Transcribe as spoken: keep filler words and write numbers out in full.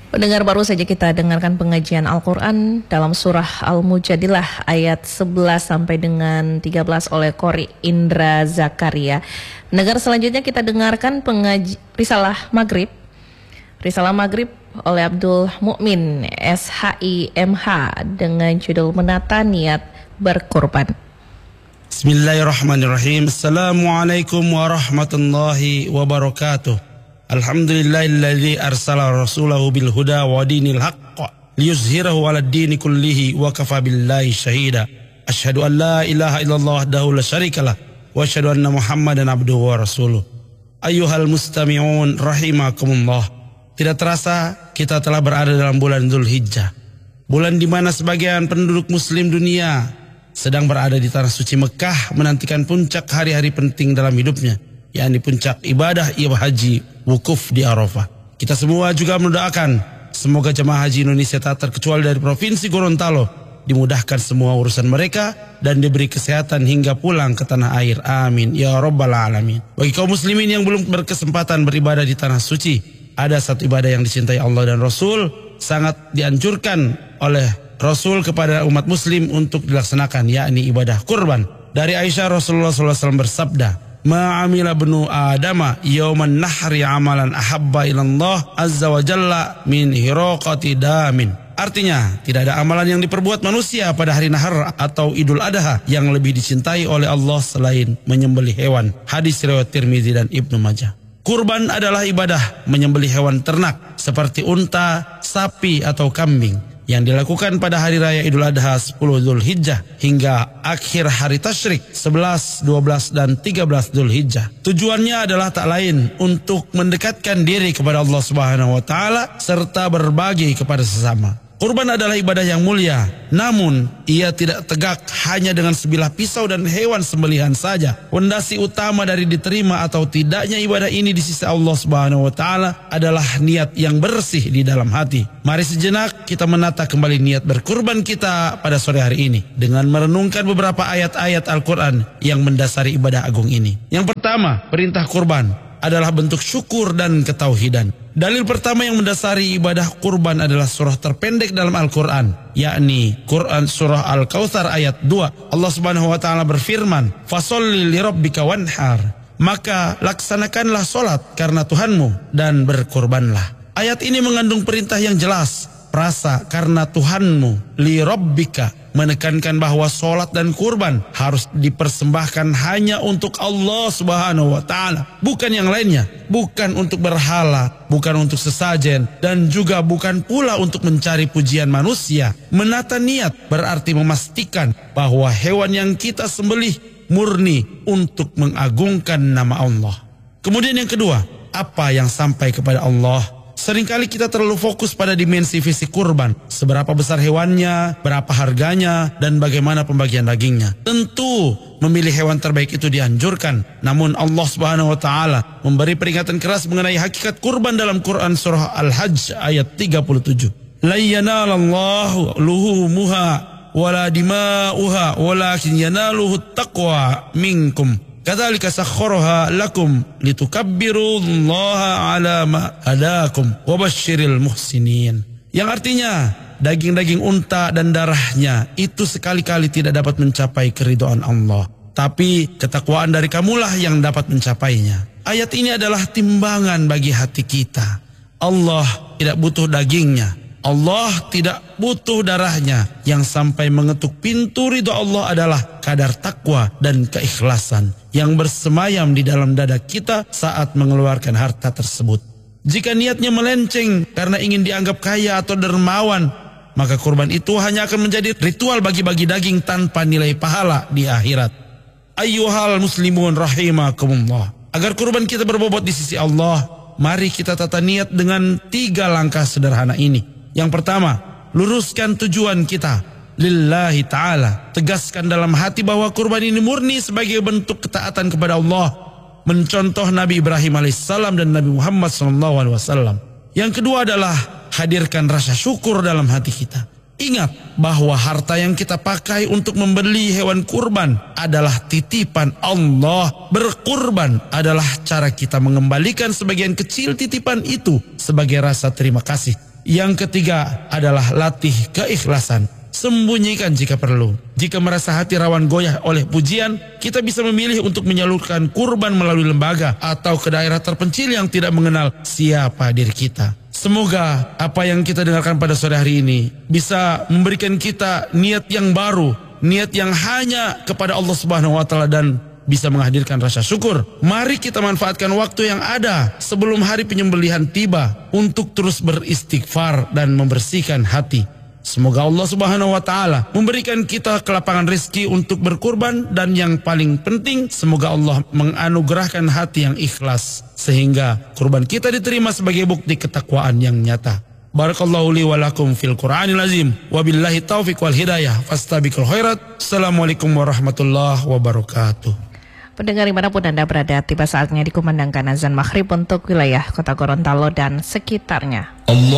Pendengar, baru saja kita dengarkan pengajian Al-Quran dalam surah Al-Mujadilah ayat sebelas sampai dengan tiga belas oleh Qori Indra Zakaria. Pendengar, selanjutnya kita dengarkan pengaji Risalah Maghrib. Risalah Maghrib oleh Abdul Mukmin S H I M H dengan judul Menata Niat Berkurban. Bismillahirrahmanirrahim. Assalamualaikum warahmatullahi wabarakatuh. Alhamdulillahilladzi arsala rasulahu bil huda wa dinil haqq liyuzhirahu 'alad dini kullihi wa kafa billahi syahida. Asyhadu an la ilaha illallah wahdahu la syarikalah wa asyhadu anna Muhammadan abduhu wa rasuluh. Ayyuhal mustami'un rahimakumullah. Tidak terasa kita telah berada dalam bulan Dzulhijjah, bulan di mana sebagian penduduk muslim dunia sedang berada di tanah suci Mekah menantikan puncak hari-hari penting dalam hidupnya, yakni puncak ibadah ibadah haji wukuf di Arafah. Kita semua juga mendoakan semoga jemaah haji Indonesia tak terkecuali dari provinsi Gorontalo dimudahkan semua urusan mereka dan diberi kesehatan hingga pulang ke tanah air. Amin ya rabbal alamin. Bagi kaum muslimin yang belum berkesempatan beribadah di tanah suci, ada satu ibadah yang dicintai Allah dan Rasul, sangat dianjurkan oleh Rasul kepada umat muslim untuk dilaksanakan, yakni ibadah kurban. Dari Aisyah, Rasulullah shallallahu alaihi wasallam bersabda, ma'amila benu adama yawman nahri amalan ahabba ilallah azza wa jalla min hiraqati damin. Artinya, tidak ada amalan yang diperbuat manusia pada hari nahar atau idul adha yang lebih dicintai oleh Allah selain menyembelih hewan. Hadis riwayat Tirmizi dan Ibnu Majah. Kurban adalah ibadah menyembelih hewan ternak seperti unta, sapi atau kambing yang dilakukan pada hari raya Idul Adha sepuluh Dzulhijjah hingga akhir hari tasyrik sebelas, dua belas dan tiga belas Dzulhijjah. Tujuannya adalah tak lain untuk mendekatkan diri kepada Allah Subhanahu wa taala serta berbagi kepada sesama. Kurban adalah ibadah yang mulia, namun ia tidak tegak hanya dengan sebilah pisau dan hewan sembelihan saja. Fondasi utama dari diterima atau tidaknya ibadah ini di sisi Allah Subhanahu wa taala adalah niat yang bersih di dalam hati. Mari sejenak kita menata kembali niat berkurban kita pada sore hari ini dengan merenungkan beberapa ayat-ayat Al-Quran yang mendasari ibadah agung ini. Yang pertama, perintah kurban adalah bentuk syukur dan ketauhidan. Dalil pertama yang mendasari ibadah kurban adalah surah terpendek dalam Al-Quran, yakni Quran surah Al-Kautsar ayat dua. Allah Subhanahu wa taala berfirman, "Fasholli lirabbika wanhar." Maka laksanakanlah solat karena Tuhanmu dan berkurbanlah. Ayat ini mengandung perintah yang jelas, perasa karena Tuhanmu, lirabbika, menekankan bahwa solat dan kurban harus dipersembahkan hanya untuk Allah Subhanahu wa taala, bukan yang lainnya, bukan untuk berhala, bukan untuk sesajen, dan juga bukan pula untuk mencari pujian manusia. Menata niat berarti memastikan bahwa hewan yang kita sembelih murni untuk mengagungkan nama Allah. Kemudian yang kedua, apa yang sampai kepada Allah? Seringkali kita terlalu fokus pada dimensi fisik kurban, seberapa besar hewannya, berapa harganya, dan bagaimana pembagian dagingnya. Tentu memilih hewan terbaik itu dianjurkan, namun Allah Subhanahu wa taala memberi peringatan keras mengenai hakikat kurban dalam Quran surah Al-Hajj ayat tiga puluh tujuh. La yanalallahu luhumuha wala dima'uha walakin yanaluhu taqwa minkum. Kadzalika sakhkharaha lakum litukabbirullaha ala ma hadakum wa basyiril muhsinin. Yang artinya, daging-daging unta dan darahnya itu sekali-kali tidak dapat mencapai keridhaan Allah, tapi ketakwaan dari kamulah yang dapat mencapainya. Ayat ini adalah timbangan bagi hati kita. Allah tidak butuh dagingnya, Allah tidak butuh darahnya. Yang sampai mengetuk pintu ridho Allah adalah kadar takwa dan keikhlasan yang bersemayam di dalam dada kita saat mengeluarkan harta tersebut. Jika niatnya melenceng karena ingin dianggap kaya atau dermawan, maka kurban itu hanya akan menjadi ritual bagi-bagi daging tanpa nilai pahala di akhirat. Ayyuhal muslimun rahimakumullah. Agar kurban kita berbobot di sisi Allah, mari kita tata niat dengan tiga langkah sederhana ini. Yang pertama, luruskan tujuan kita lillahi ta'ala. Tegaskan dalam hati bahwa kurban ini murni sebagai bentuk ketaatan kepada Allah, mencontoh Nabi Ibrahim alaihissalam dan Nabi Muhammad shallallahu alaihi wasallam. Yang kedua adalah hadirkan rasa syukur dalam hati kita. Ingat bahwa harta yang kita pakai untuk membeli hewan kurban adalah titipan Allah. Berkurban adalah cara kita mengembalikan sebagian kecil titipan itu sebagai rasa terima kasih. Yang ketiga adalah latih keikhlasan. Sembunyikan jika perlu. Jika merasa hati rawan goyah oleh pujian, kita bisa memilih untuk menyalurkan kurban melalui lembaga atau ke daerah terpencil yang tidak mengenal siapa diri kita. Semoga apa yang kita dengarkan pada sore hari ini bisa memberikan kita niat yang baru, niat yang hanya kepada Allah Subhanahu wa taala dan bisa menghadirkan rasa syukur. Mari kita manfaatkan waktu yang ada sebelum hari penyembelihan tiba untuk terus beristighfar dan membersihkan hati. Semoga Allah Subhanahu wa taala memberikan kita kelapangan rezeki untuk berkurban, dan yang paling penting semoga Allah menganugerahkan hati yang ikhlas sehingga kurban kita diterima sebagai bukti ketakwaan yang nyata. Barakallahu li wa lakum fil Qur'anil azim. Wabillahi taufiq wal hidayah. Fastabiqul khairat. Assalamualaikum warahmatullahi wabarakatuh. Pendengar dimanapun Anda berada, tiba saatnya dikumandangkan azan maghrib untuk wilayah Kota Gorontalo dan sekitarnya. Allah